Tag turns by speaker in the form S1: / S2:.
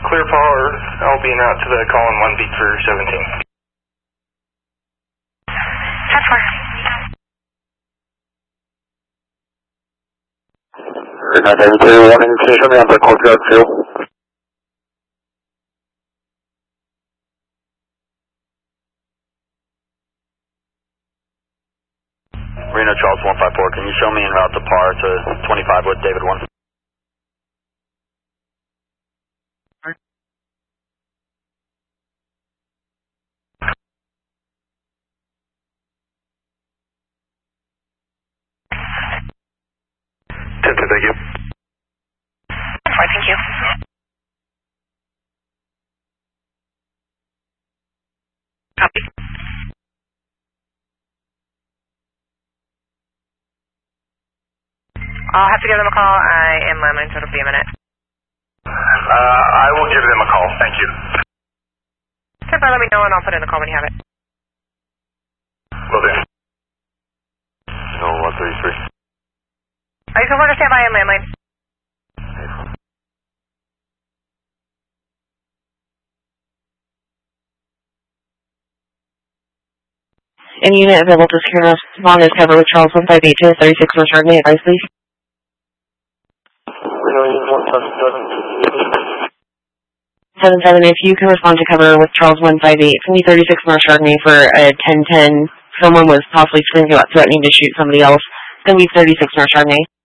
S1: Clear power, I'll be out to the Colin 1 beat for 17.
S2: 10-4. David 2, 1 indication, we have the courtyard fuel.
S3: Reno Charles 154, can you show me en route to par to 25 with David 1?
S1: Thank you.
S4: Thank you. Copy. I'll have to give them a call. I am landing, so it'll be a minute.
S1: I will give them a call. Thank you.
S4: Okay, let me know and I'll put in the call when you have it.
S1: Will do.
S3: No, 133.
S4: Are you still going to stand by in landline?
S5: Any unit available to secure respond is covered with Charles 158 to 36 for Chardonnay, advice please.
S2: Reno
S5: 77, if you can respond to cover with Charles 158 from the 36 North Chardonnay for a 1010, someone was possibly threatening to shoot somebody else. It's going to be 36 North Chardonnay.